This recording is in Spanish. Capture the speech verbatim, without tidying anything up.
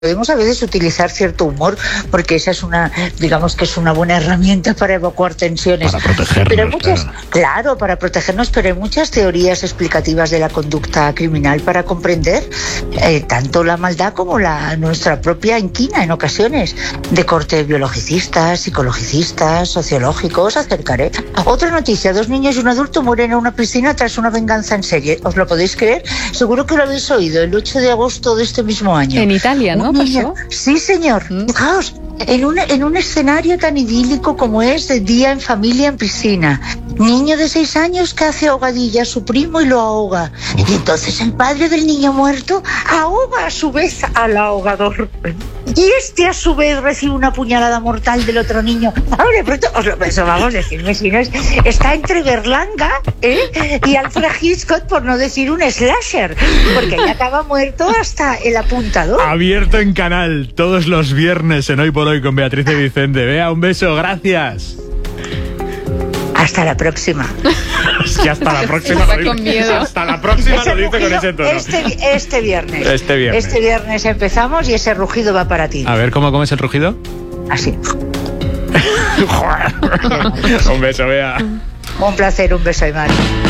Podemos a veces utilizar cierto humor porque esa es una, digamos que es una buena herramienta para evacuar tensiones. Para protegernos, pero hay muchas, claro. claro, para protegernos, pero hay muchas teorías explicativas de la conducta criminal para comprender eh, tanto la maldad como la nuestra propia inquina en ocasiones, de corte biologicistas, psicologicistas, sociológicos. Acercaré. Otra noticia: dos niños y un adulto mueren en una piscina tras una venganza en serie. ¿Os lo podéis creer? Seguro que lo habéis oído, el ocho de agosto de este mismo año. En Italia, ¿no? Niño, sí, señor. Mm. Fijaos, en un, en un escenario tan idílico como es de día en familia en piscina. Niño de seis años que hace ahogadilla a su primo y lo ahoga. Y entonces el padre del niño muerto ahoga a su vez al ahogador. Y este a su vez recibe una puñalada mortal del otro niño. Ahora de pronto, os lo eso vamos a decirme si no es, está entre Berlanga ¿eh? y Alfred Hitchcock, por no decir un slasher, porque ahí acaba muerto hasta el apuntador. Abierto en canal todos los viernes en Hoy por Hoy con Beatriz y Vicente. Bea, un beso, gracias. Hasta la próxima. Es que hasta la próxima Está lo con dice. miedo. Hasta la próxima Ese lo dice con rugido, ese tono. Este, este viernes. Este viernes. Este viernes empezamos y ese rugido va para ti. A ver, ¿cómo comes el rugido? Así. Un beso, Bea. Un placer, un beso, Aymar.